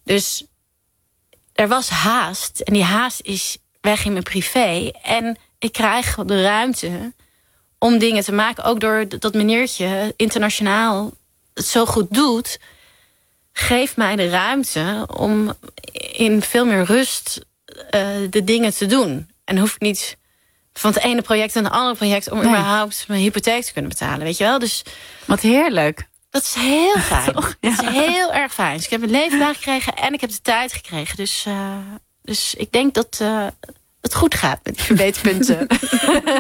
Dus er was haast. En die haast is weg in mijn privé. En ik krijg de ruimte om dingen te maken. Ook door dat meneertje internationaal het zo goed doet. Geeft mij de ruimte om in veel meer rust de dingen te doen. En hoef ik niet van het ene project naar het andere project... om überhaupt mijn hypotheek te kunnen betalen. Weet je wel? Dus wat heerlijk. Dat is heel fijn. Toch? Ja. Dat is heel erg fijn. Dus ik heb een leven gekregen en ik heb de tijd gekregen. Dus ik denk dat het goed gaat met die verbeterpunten.